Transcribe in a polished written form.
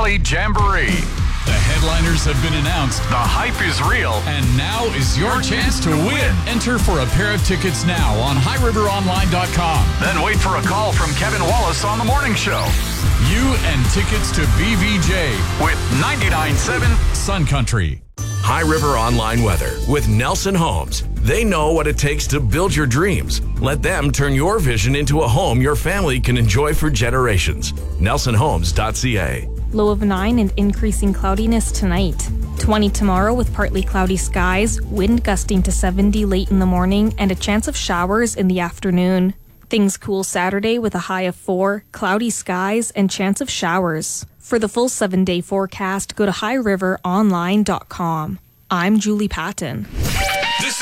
Valley Jamboree. The headliners have been announced. The hype is real. And now is your chance to win. Enter for a pair of tickets now on highriveronline.com. Then wait for a call from Kevin Wallace on the morning show. You and tickets to BVJ with 99.7 Sun Country. High River Online Weather with Nelson Homes. They know what it takes to build your dreams. Let them turn your vision into a home your family can enjoy for generations. NelsonHomes.ca. Low of 9 and increasing cloudiness tonight. 20 tomorrow with partly cloudy skies, wind gusting to 70 late in the morning, and a chance of showers in the afternoon. Things cool Saturday with a high of 4, cloudy skies, and chance of showers. For the full 7-day forecast, go to highriveronline.com. I'm Julie Patton.